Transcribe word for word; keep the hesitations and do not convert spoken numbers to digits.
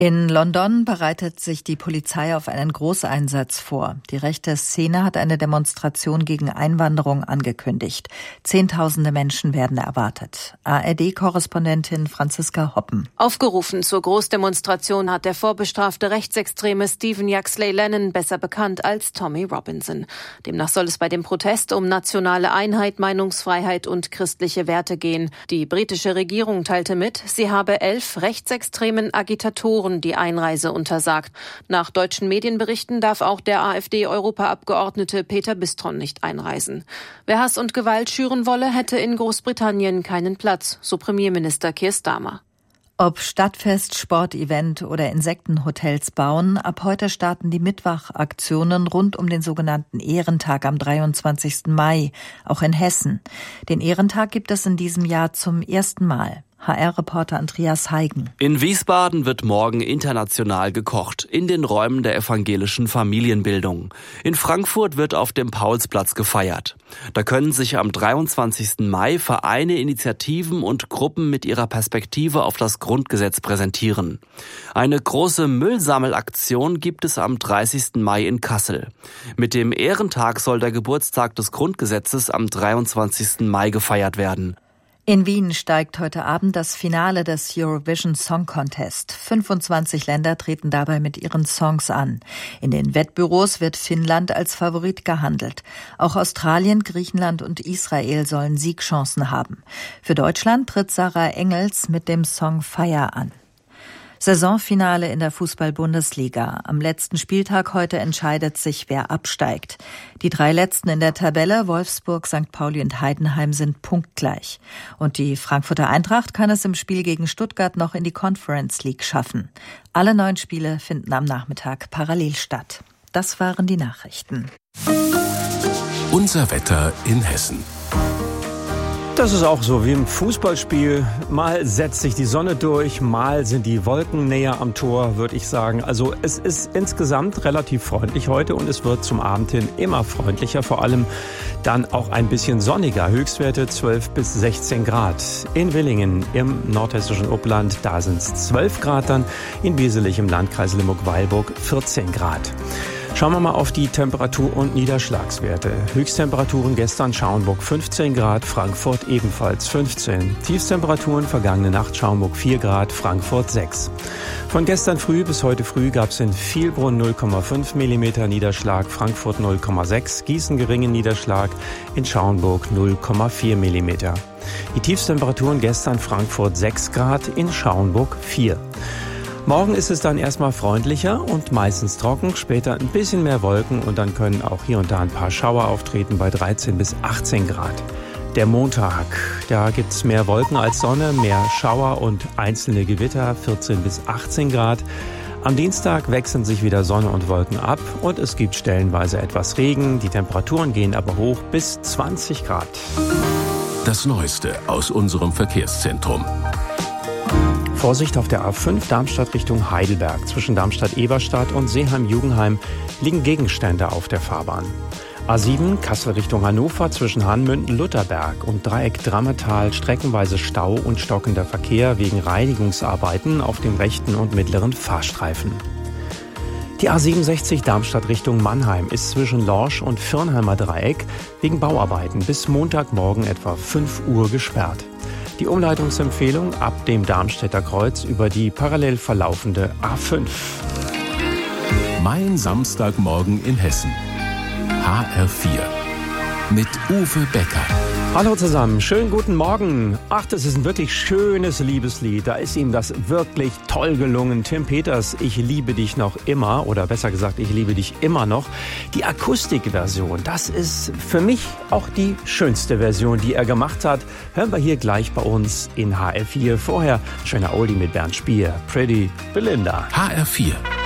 In London bereitet sich die Polizei auf einen Großeinsatz vor. Die rechte Szene hat eine Demonstration gegen Einwanderung angekündigt. Zehntausende Menschen werden erwartet. A R D-Korrespondentin Franziska Hoppen. Aufgerufen zur Großdemonstration hat der vorbestrafte Rechtsextreme Stephen Yaxley Lennon, besser bekannt als Tommy Robinson. Demnach soll es bei dem Protest um nationale Einheit, Meinungsfreiheit und christliche Werte gehen. Die britische Regierung teilte mit, sie habe elf rechtsextremen Agitatoren die Einreise untersagt. Nach deutschen Medienberichten darf auch der AfD-Europaabgeordnete Peter Bistron nicht einreisen. Wer Hass und Gewalt schüren wolle, hätte in Großbritannien keinen Platz, so Premierminister Keir Starmer. Ob Stadtfest, Sportevent oder Insektenhotels bauen, ab heute starten die Mitwachaktionen rund um den sogenannten Ehrentag am dreiundzwanzigsten Mai, auch in Hessen. Den Ehrentag gibt es in diesem Jahr zum ersten Mal. H R-Reporter Andreas Heigen. In Wiesbaden wird morgen international gekocht, in den Räumen der evangelischen Familienbildung. In Frankfurt wird auf dem Paulsplatz gefeiert. Da können sich am dreiundzwanzigsten Mai Vereine, Initiativen und Gruppen mit ihrer Perspektive auf das Grundgesetz präsentieren. Eine große Müllsammelaktion gibt es am dreißigsten Mai in Kassel. Mit dem Ehrentag soll der Geburtstag des Grundgesetzes am dreiundzwanzigsten Mai gefeiert werden. In Wien steigt heute Abend das Finale des Eurovision Song Contest. fünfundzwanzig Länder treten dabei mit ihren Songs an. In den Wettbüros wird Finnland als Favorit gehandelt. Auch Australien, Griechenland und Israel sollen Siegchancen haben. Für Deutschland tritt Sarah Engels mit dem Song Fire an. Saisonfinale in der Fußball-Bundesliga. Am letzten Spieltag heute entscheidet sich, wer absteigt. Die drei Letzten in der Tabelle, Wolfsburg, Sankt Pauli und Heidenheim, sind punktgleich. Und die Frankfurter Eintracht kann es im Spiel gegen Stuttgart noch in die Conference League schaffen. Alle neun Spiele finden am Nachmittag parallel statt. Das waren die Nachrichten. Unser Wetter in Hessen. Das ist auch so wie im Fußballspiel. Mal setzt sich die Sonne durch, mal sind die Wolken näher am Tor, würde ich sagen. Also es ist insgesamt relativ freundlich heute und es wird zum Abend hin immer freundlicher. Vor allem dann auch ein bisschen sonniger. Höchstwerte zwölf bis sechzehn Grad. In Willingen im nordhessischen Upland, da sind es zwölf Grad dann. In Wieselich im Landkreis Limburg-Weilburg vierzehn Grad. Schauen wir mal auf die Temperatur- und Niederschlagswerte. Höchsttemperaturen gestern Schauenburg fünfzehn Grad, Frankfurt ebenfalls fünfzehn. Tiefstemperaturen vergangene Nacht Schauenburg vier Grad, Frankfurt sechs. Von gestern früh bis heute früh gab es in Vielbrunn null Komma fünf Millimeter Niederschlag, Frankfurt null Komma sechs, Gießen geringen Niederschlag, in Schauenburg null Komma vier Millimeter. Die Tiefstemperaturen gestern Frankfurt sechs Grad, in Schauenburg vier. Morgen ist es dann erstmal freundlicher und meistens trocken, später ein bisschen mehr Wolken und dann können auch hier und da ein paar Schauer auftreten bei dreizehn bis achtzehn Grad. Der Montag, da gibt's mehr Wolken als Sonne, mehr Schauer und einzelne Gewitter, vierzehn bis achtzehn Grad. Am Dienstag wechseln sich wieder Sonne und Wolken ab und es gibt stellenweise etwas Regen. Die Temperaturen gehen aber hoch bis zwanzig Grad. Das Neueste aus unserem Verkehrszentrum. Vorsicht auf der A fünf Darmstadt Richtung Heidelberg. Zwischen Darmstadt-Eberstadt und Seeheim-Jugendheim liegen Gegenstände auf der Fahrbahn. A sieben Kassel Richtung Hannover zwischen Hanmünden-Lutherberg und Dreieck-Drammetal streckenweise Stau und stockender Verkehr wegen Reinigungsarbeiten auf dem rechten und mittleren Fahrstreifen. Die A siebenundsechzig Darmstadt Richtung Mannheim ist zwischen Lorsch und Firnheimer Dreieck wegen Bauarbeiten bis Montagmorgen etwa fünf Uhr gesperrt. Die Umleitungsempfehlung ab dem Darmstädter Kreuz über die parallel verlaufende A fünf. Mein Samstagmorgen in Hessen. H R vier. Mit Uwe Becker. Hallo zusammen, schönen guten Morgen. Ach, das ist ein wirklich schönes Liebeslied. Da ist ihm das wirklich toll gelungen. Tim Peters, Ich liebe dich noch immer, oder besser gesagt, ich liebe dich immer noch. Die Akustikversion, das ist für mich auch die schönste Version, die er gemacht hat. Hören wir hier gleich bei uns in H R vier. Vorher schöner Oldie mit Bernd Spier, Pretty Belinda. H R vier.